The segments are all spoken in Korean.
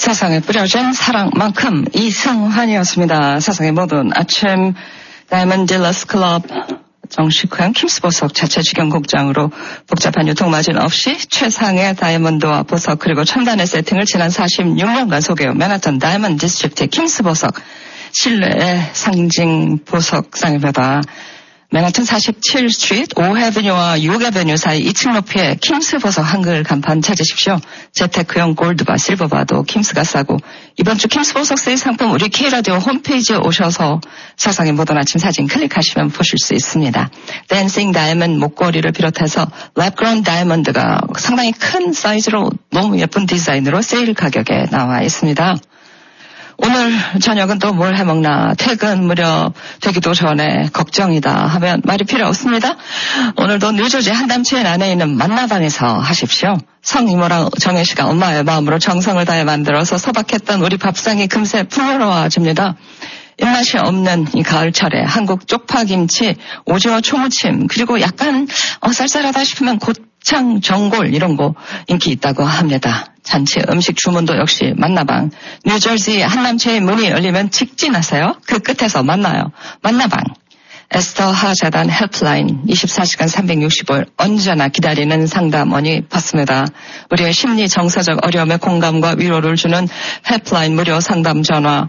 세상에 뿌려진 사랑만큼 이승환이었습니다. 세상의 모든 아침 다이아몬드 딜러스 클럽 정식환 킴스 보석 자체 직영국장으로 복잡한 유통마진 없이 최상의 다이아몬드와 보석 그리고 첨단의 세팅을 지난 46년간 소개해 맨하탄 다이아몬드 디스트릭트 킴스 보석 신뢰의 상징 보석상입니다. 맨하탄 47스트리트 5해변유와 6해변유 사이 2층 높이의 킴스 보석 한글 간판 찾으십시오. 재테크용 골드바 실버바도 킴스가 싸고 이번 주 킴스 보석 세일 상품 우리 K라디오 홈페이지에 오셔서 세상의 모든 아침 사진 클릭하시면 보실 수 있습니다. 댄싱 다이아몬드 목걸이를 비롯해서 랩그라운 다이아몬드가 상당히 큰 사이즈로 너무 예쁜 디자인으로 세일 가격에 나와 있습니다. 오늘 저녁은 또 뭘 해먹나 퇴근 무렵 되기도 전에 걱정이다 하면 말이 필요 없습니다. 오늘도 뉴저지 한담치엔 안에 있는 만나방에서 하십시오. 성이모랑 정혜씨가 엄마의 마음으로 정성을 다해 만들어서 소박했던 우리 밥상이 금세 풍요로워집니다. 입맛이 없는 이 가을철에 한국 쪽파김치, 오징어 초무침 그리고 약간 쌀쌀하다 싶으면 고창, 전골 이런 거 인기 있다고 합니다. 잔치 음식 주문도 역시 만나방. 뉴저지 한남체의 문이 열리면 직진하세요. 그 끝에서 만나요. 만나방. 에스더 하자단 헬프라인 24시간 365일 언제나 기다리는 상담원이 받습니다. 우리의 심리 정서적 어려움에 공감과 위로를 주는 헬프라인 무료 상담 전화.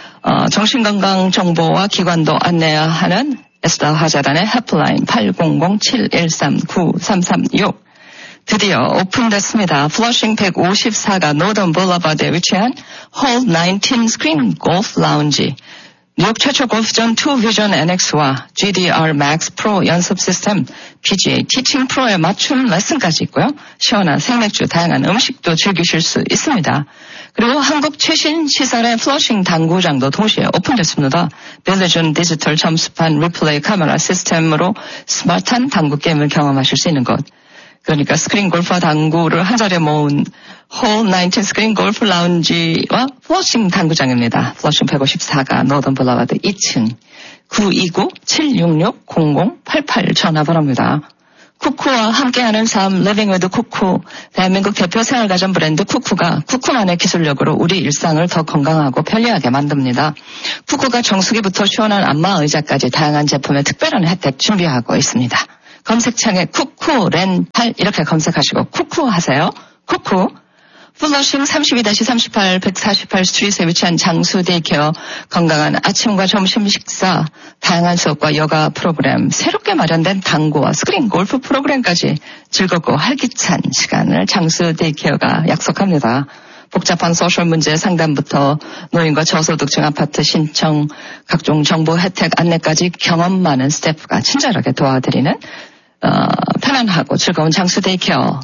정신건강 정보와 기관도 안내하는 에스더 하자단의 헬프라인 800-713-9336. 드디어 오픈됐습니다. 플러싱 154가 노던 볼라바드에 위치한 홀 19 스크린 골프 라운지. 뉴욕 최초 골프전 2비전 NX와 GDR Max 프로 연습 시스템, PGA 티칭 프로의 맞춤 레슨까지 있고요. 시원한 생맥주, 다양한 음식도 즐기실 수 있습니다. 그리고 한국 최신 시설의 플러싱 당구장도 동시에 오픈됐습니다. 빌리준 디지털 점수판 리플레이 카메라 시스템으로 스마트한 당구 게임을 경험하실 수 있는 곳. 그러니까 스크린 골프와 당구를 한자리에 모은 홀 19 스크린 골프 라운지와 플러싱 당구장입니다. 플러싱 154가 노던 볼라바드 2층 929-766-0088 전화번호입니다. 쿠쿠와 함께하는 삶 리빙 위드 쿠쿠 대한민국 대표 생활가전 브랜드 쿠쿠가 쿠쿠만의 기술력으로 우리 일상을 더 건강하고 편리하게 만듭니다. 쿠쿠가 정수기부터 시원한 안마 의자까지 다양한 제품의 특별한 혜택 준비하고 있습니다. 검색창에 쿠쿠 렌탈 이렇게 검색하시고 쿠쿠 하세요. 쿠쿠. 플러싱 32-38 148 스트리트에 위치한 장수 데이케어 건강한 아침과 점심 식사 다양한 수업과 여가 프로그램 새롭게 마련된 당구와 스크린 골프 프로그램까지 즐겁고 활기찬 시간을 장수 데이케어가 약속합니다. 복잡한 소셜 문제 상담부터 노인과 저소득층 아파트 신청 각종 정보 혜택 안내까지 경험 많은 스태프가 친절하게 도와드리는 편안하고 즐거운 장수 데이케어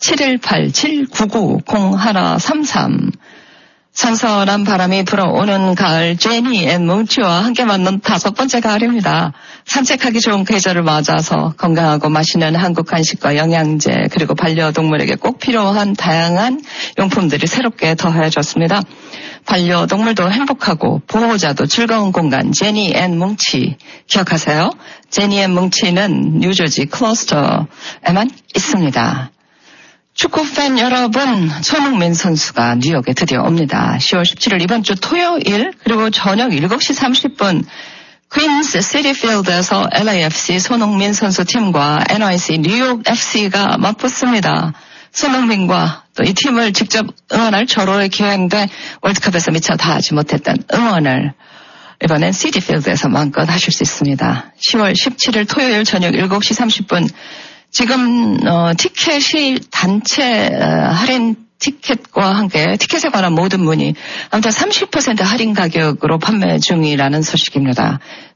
7187-990133 선선한 바람이 불어오는 가을 제니 앤 뭉치와 함께 맞는 5번째 가을입니다. 산책하기 좋은 계절을 맞아서 건강하고 맛있는 한국 한식과 영양제 그리고 반려동물에게 꼭 필요한 다양한 용품들이 새롭게 더해졌습니다. 반려동물도 행복하고 보호자도 즐거운 공간 제니 앤 뭉치 기억하세요? 제니 앤 뭉치는 뉴저지 클러스터에만 있습니다. 축구팬 여러분, 손흥민 선수가 뉴욕에 드디어 옵니다. 10월 17일 이번 주 토요일 그리고 저녁 7시 30분 퀸스 시티필드에서 LAFC 손흥민 선수 팀과 NYC 뉴욕 FC가 맞붙습니다. 손흥민과 또 이 팀을 직접 응원할 절호의 기회인데 월드컵에서 미처 다 하지 못했던 응원을 이번엔 시티필드에서 마음껏 하실 수 있습니다. 10월 17일 토요일 저녁 7시 30분 지금 티켓이 단체 할인 티켓과 함께 티켓에 관한 모든 문의 아무튼 30% 할인 가격으로 판매 중이라는 소식입니다.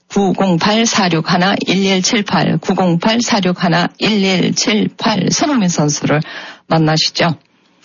908-461-1178 908-461-1178 손흥민 선수를 만나시죠.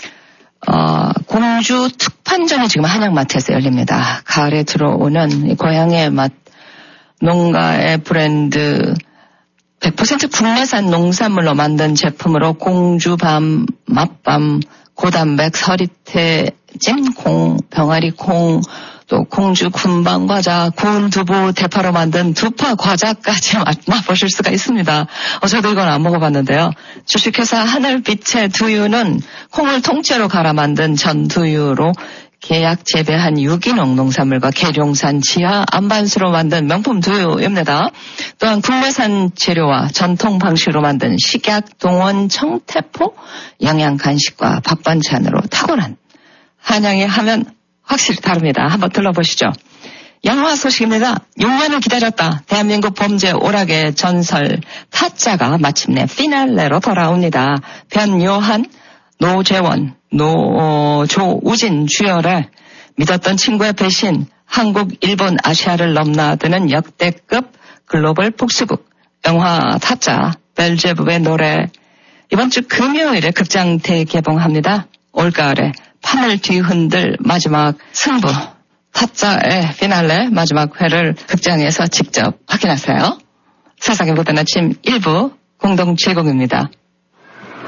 공주 특판전이 지금 한양마트에서 열립니다. 가을에 들어오는 고향의 맛 농가의 브랜드 100% 국내산 농산물로 만든 제품으로 공주밤, 맛밤, 고단백, 서리태, 찜콩, 병아리콩, 또 공주 군밤 과자, 구운 두부, 대파로 만든 두파 과자까지 맛보실 수가 있습니다. 저도 이건 안 먹어봤는데요. 주식회사 하늘빛의 두유는 콩을 통째로 갈아 만든 전 두유로 계약 재배한 유기농 농산물과 계룡산 지하 안반수로 만든 명품 두유입니다. 또한 국내산 재료와 전통 방식으로 만든 식약, 동원, 청태포, 영양 간식과 밥 반찬으로 탁월한 한양에 하면 확실히 다릅니다. 한번 들러보시죠. 영화 소식입니다. 6년을 기다렸다. 대한민국 범죄 오락의 전설 타짜가 마침내 피날레로 돌아옵니다. 변요한, 노재원, 조우진 주연의 믿었던 친구의 배신, 한국, 일본, 아시아를 넘나드는 역대급 글로벌 복수극 영화 타짜 벨제부의 노래 이번 주 금요일에 극장 대개봉합니다. 올가을에 판을 뒤흔들 마지막 승부 타짜의 피날레 마지막 회를 극장에서 직접 확인하세요. 세상에 모든 아침 1부 공동 제공입니다.